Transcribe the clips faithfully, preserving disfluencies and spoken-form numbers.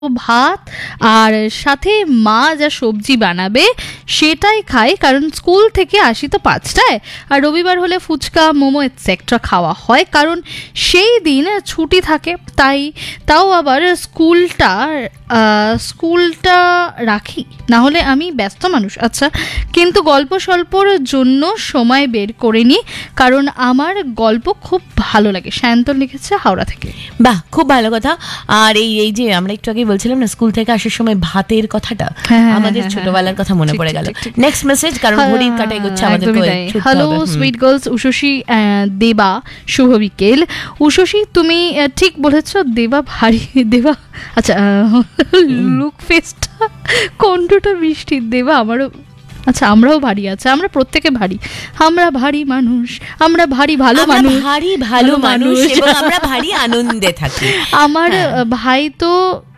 ভাত আর সাথে মা যা সবজি বানাবে সেটাই খাই, কারণ স্কুল থেকে আসি তো পাঁচটায়, আর রবিবার হলে ফুচকা মোমো এটসেট্রা খাওয়া হয়, কারণ সেই দিন ছুটি থাকে। তাই তাও আবার স্কুলটা স্কুলটা রাখি, না হলে আমি ব্যস্ত মানুষ। আচ্ছা, কিন্তু গল্প স্বল্পর জন্য সময় বের করে নিই, কারণ আমার গল্প খুব ভালো লাগে। সায়ন্তন লিখেছে হাওড়া থেকে। বাহ, খুব ভালো কথা। আর এই এই যে আমরা একটু আগে বলছিলাম না স্কুল থেকে আসার সময় ভাতের কথাটা, আমাদের ছোটবেলার কথা মনে পড়ে গেল। নেক্সট মেসেজ, কারণ ঘড়ির কাঁটা এগোচ্ছে আমাদের। হ্যালো সুইট গার্লস, উষসী দেবা, শুভ বিকেল। উষসী তুমি ঠিক বলেছ, দেবা ভারী, দেবা আচ্ছা লুক ফেসটা কণ্ঠটা মিষ্টির, দেবা আমারও। আচ্ছা, আমরাও ভারী আছে, আমরা প্রত্যেকে ভারী, আমরা ভারী মানুষ, আমরা ভারী ভালো মানুষ, ভারী ভালো মানুষ এবং আমরা ভারী আনন্দে থাকি। আমার ভাই তো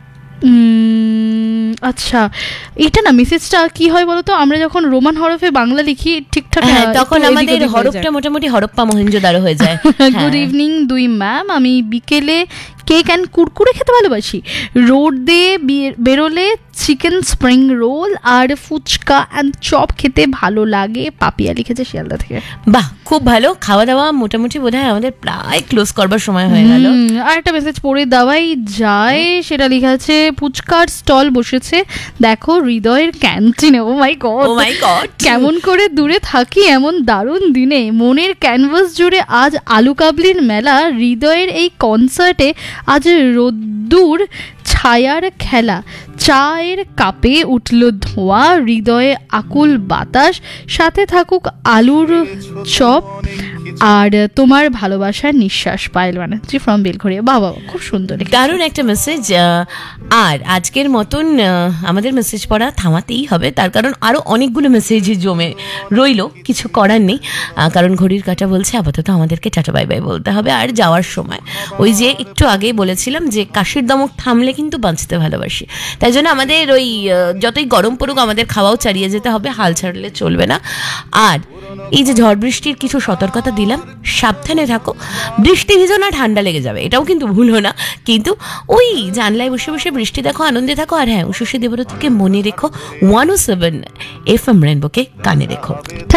আচ্ছা, এটা না মেসেজটা কি হয় বলতো, আমরা যখন রোমান হরফে বাংলা লিখি ঠিকঠাক তখন আমাদের হরফটা মোটামুটি হরপ্পা মহেঞ্জোদারো হয়ে যায়। গুড ইভিনিং দুই ম্যাম, আমি বিকেলে কেক অ্যান্ড কুরকুরে খেতে ভালোবাসি। রোড দিয়ে বেরোলে chicken spring roll R fuchka and chop খেতে ভালো লাগে। পাপিয়া লিখেছে শিয়ালদা থেকে। বাহ, খুব ভালো। খাওয়া দাওয়া মোটামুটি বোধহয় আমাদের প্রায় ক্লোজ করবার সময় হয়ে গেল। আর একটা মেসেজ পড়ে দেওয়াই যায়, সেটা লেখা আছে ফুচকার স্টল বসেছে দেখো হৃদয়ের ক্যান্টিনে। ও মাই গড, ও মাই গড, কেমন করে দূরে থাকি এমন দারুণ দিনে। মনের ক্যানভাস জুড়ে আজ আলু কাবলির মেলা, হৃদয়ের এই কনসার্টে আজ রোদ্দুর ছায়ার খেলা, চায়ের কাপে উঠল ধোঁয়া, হৃদয়ে আকুল বাতাস, সাথে থাকুক আলুর চপ আর তোমার ভালোবাসার নিঃশ্বাস। পায়েল বানাচ্ছি ফ্রম বেলঘরিয়া। বাবা, খুব সুন্দর, দারুণ একটা মেসেজ। আর আজকের মতন আমাদের মেসেজ পড়া থামাতেই হবে, তার কারণ আরও অনেকগুলো মেসেজ জমে রইল, কিছু করার নেই, কারণ ঘড়ির কাঁটা বলছে আপাতত আমাদেরকে টাটা বাই বাই বলতে হবে। আর যাওয়ার সময় ওই যে একটু আগে বলেছিলাম যে কাশির দমক থামলে কিন্তু বাঁচতে ভালোবাসি, তাই জন্য আমাদের ওই যতই গরম পড়ুক আমাদের খাওয়াও চালিয়ে যেতে হবে, হাল ছাড়লে চলবে না। আর এই যে ঝড় বৃষ্টির কিছু সতর্কতা দিলাম, সাবধানে থাকো, বৃষ্টি ভিজো না, ঠান্ডা লেগে যাবে, এটাও কিন্তু ভুলো না। কিন্তু ওই জানলায় বসে বসে বৃষ্টি দেখো, আনন্দে থাকো। আর হ্যাঁ, উষসী দেবব্রতকে মনে রেখো, ওয়ান ও সেভেন এফ এম রেনবোকে কানে রেখো।